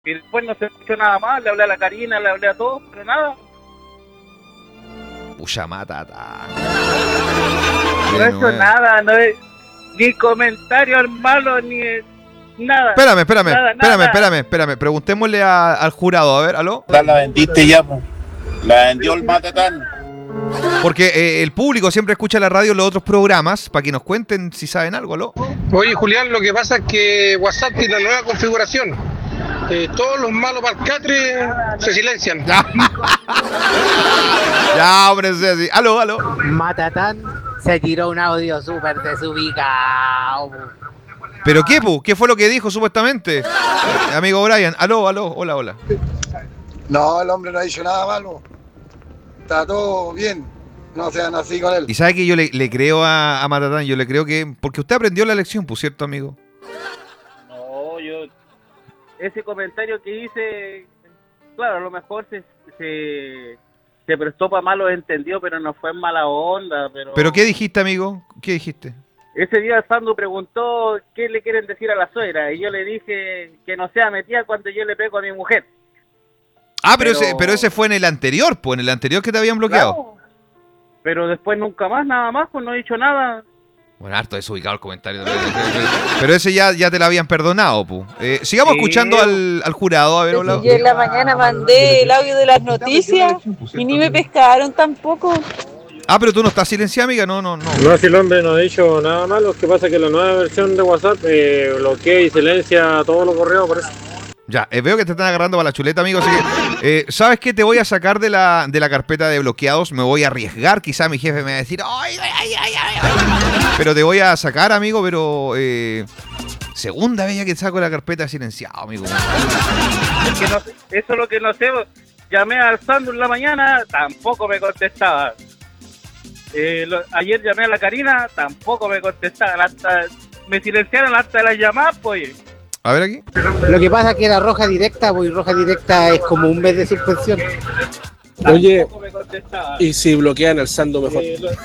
Y después no se escuchó nada más, le hablé a la Karina, le hablé a todos, pero nada. Pucha matata. No he hecho nada, no he, ni comentario malo, ni nada. Espérame. Preguntémosle al jurado, a ver, ¿aló? La vendiste ya, po. La vendió el Matatán. Porque el público siempre escucha la radio en los otros programas para que nos cuenten si saben algo, ¿aló? Oye, Julián, lo que pasa es que WhatsApp tiene una nueva configuración. Todos los malos palcatres se silencian. Ya, hombre, sí. Aló. Matatán se tiró un audio súper desubicado. ¿Pero qué, pu? ¿Qué fue lo que dijo supuestamente? Amigo Brian, aló, hola. No, el hombre no ha dicho nada malo. Está todo bien. No sean así con él. Y sabe que yo le creo a Matatán, yo le creo que... Porque usted aprendió la lección, pues, ¿cierto, amigo? No, yo... Ese comentario que hice, claro, a lo mejor se prestó para malos entendidos, pero no fue en mala onda. ¿Pero qué dijiste, amigo? ¿Qué dijiste? Ese día Sandu preguntó qué le quieren decir a la suegra, y yo le dije que no sea metida cuando yo le pego a mi mujer. Ah, pero ese fue en el anterior, pues, en el anterior que te habían bloqueado. Claro, pero después nunca más, nada más, pues no he dicho nada. Bueno, harto desubicado el comentario. Pero ese ya te lo habían perdonado, pu. Sigamos escuchando al jurado, a ver, hola. Yo en la mañana mandé el audio de las noticias y ni me pescaron tampoco. Ah, pero tú no estás silenciada, amiga, no. No, si el hombre no ha dicho nada malo, lo que pasa es que la nueva versión de WhatsApp bloquea y silencia todos los correos, por eso. Ya, veo que te están agarrando para la chuleta, amigo, así que, ¿sabes qué? Te voy a sacar de la carpeta de bloqueados, me voy a arriesgar, quizá mi jefe me va a decir, ¡ay! Pero te voy a sacar, amigo, pero segunda vez ya que saco la carpeta silenciado, amigo. Es que no, eso es lo que no sé, llamé al Sandu en la mañana, tampoco me contestaba. Ayer llamé a la Karina, tampoco me contestaban, hasta me silenciaron hasta las llamadas, pues. A ver aquí. Lo que pasa es que la roja directa, pues roja directa es como un mes de suspensión. Oye, ¿y si bloquean al Sandu mejor?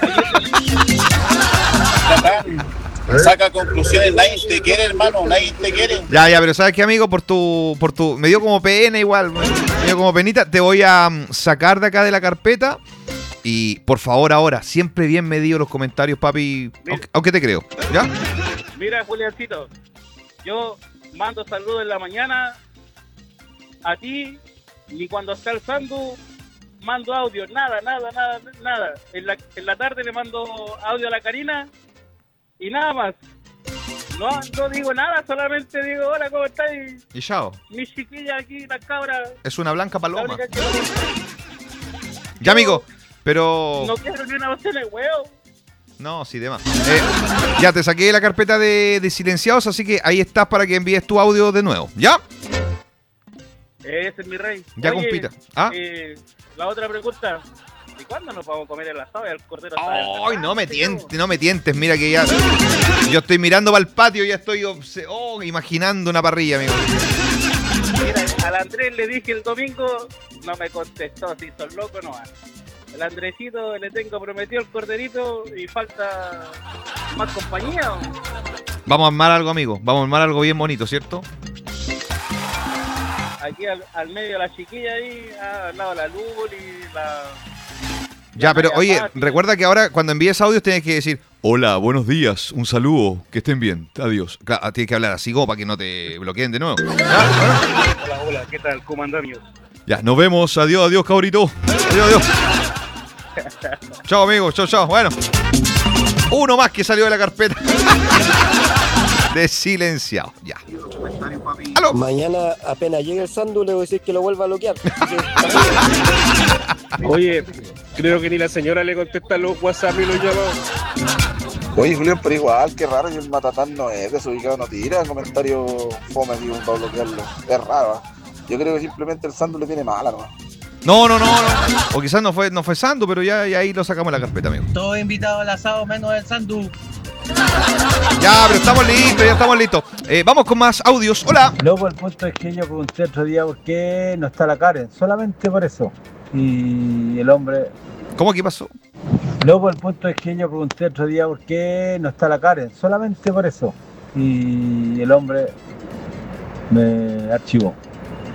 Saca conclusiones, nadie te quiere, hermano, nadie te quiere. Ya, pero ¿sabes qué, amigo? Por tu me dio como pena igual, me dio como penita, te voy a sacar de acá de la carpeta. Y por favor ahora, siempre bien medido los comentarios, papi, aunque te creo, ¿ya? Mira, Juliancito, yo mando saludos en la mañana a ti, y cuando está el Sandu mando audio, nada. En la tarde le mando audio a la Karina y nada más. No digo nada, solamente digo hola, ¿cómo estáis? Y chao. Mi chiquilla aquí, la cabra. Es una blanca paloma. Que... Ya, amigo, pero... No quiero ni una docena de huevos. No, sí, demás. Ya te saqué la carpeta de silenciados, así que ahí estás para que envíes tu audio de nuevo. ¿Ya? Ese es mi rey. Ya, oye, compita. ¿Ah? La otra pregunta. ¿Y cuándo nos vamos a comer el asado y el cordero? ¡Ay, no me tientes! Mira que ya... Yo estoy mirando para el patio y ya estoy imaginando una parrilla, amigo. Mira, al Andrés le dije el domingo, no me contestó, si son locos no van. El Andresito le tengo prometido el corderito y falta más compañía. ¿O? Vamos a armar algo, amigo. Vamos a armar algo bien bonito, ¿cierto? Aquí al medio de la chiquilla ahí, al lado de la luz y la... Ya, pero oye, recuerda que ahora cuando envíes audios tienes que decir hola, buenos días, un saludo, que estén bien, adiós. Claro, tienes que hablar así como para que no te bloqueen de nuevo. Hola, ¿qué tal? ¿Cómo andamos? Ya, nos vemos, adiós, cabrito. Adiós. Chao, amigo, chao. Bueno, uno más que salió de la carpeta. De silenciado, ya. ¿Aló? Mañana apenas llegue el Sandu le voy a decir que lo vuelva a bloquear. Oye, creo que ni la señora le contesta los WhatsApp y los llamados. Oye, Julián, pero igual, qué raro que el Matatán no es desubicado, no tira comentarios fome así para bloquearlo. Es raro, ¿eh? Yo creo que simplemente el Sandu le tiene mala nomás. No. O quizás no fue Sandu, pero ya ahí lo sacamos de la carpeta, amigo. Todos invitados al asado menos el Sandu. Ya, pero estamos listos. Vamos con más audios. Hola. Luego el punto es que yo pregunté otro día por qué no está la Karen, solamente por eso. Y el hombre... ¿Cómo que pasó? Luego el punto es que yo pregunté otro día por qué no está la Karen, solamente por eso. Y el hombre me archivó.